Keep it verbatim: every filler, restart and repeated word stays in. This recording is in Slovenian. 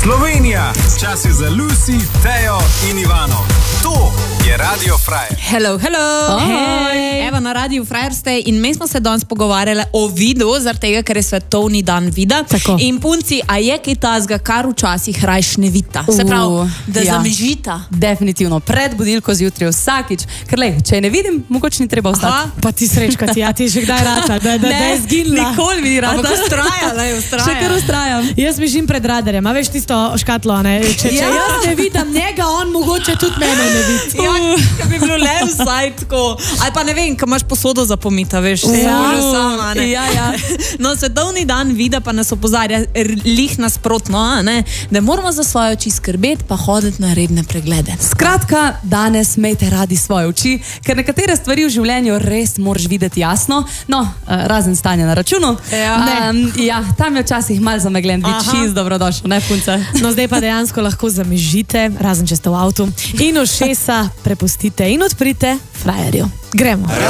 Slovenija, čas je za Lucy, Tejo in Ivano. To je Radio Frajer. Hello, hello. Hey. Evo, na Radio Frajer ste in mi smo se danes pogovarjali o vidu, zaradi tega, ker je svetovni dan vida. Tako. In punci, a je kaj tazga, kar včasih rajš ne vita? Se pravi, da ja. zamežita. Definitivno, pred budilko zjutraj vsakič. Ker lej, če ne vidim, mogoče ni treba ostati. Aha. Pa ti srečka ti, ja ti že kdaj rata, da, da, da je zginila. Nikoli mi ni rata. Ampak ustraja, lej, ustraja. Še kar ustrajam. Jaz bežim pred radarjem, a veš tisto škatlo, ne? Če, če Ja. jaz ne vidim njega, on mogoče tudi mene ne vidi. Ja, kaj bi bilo le vsaj tako. Ali pa ne vem, ko imaš posodo za pomita, veš. Ja. Sama, ne. Ja, ja. No, svetovni dan vida pa nas opozarja lih nasprotno, a ne? Da moramo za svoje oči skrbeti pa hoditi na redne preglede. Skratka, danes imejte radi svoje oči, ker nekatere stvari v življenju res moraš videti jasno. No, razen stanja na računu. Ja. Um, ja, tam je včasih malo zamegljen, biti Aha. čist dobrodošel, ne punce? No, zdaj pa dejansko lahko zamežite, razen če ste v avtu, in ušesa prepustite in odprite frajerju. Gremo.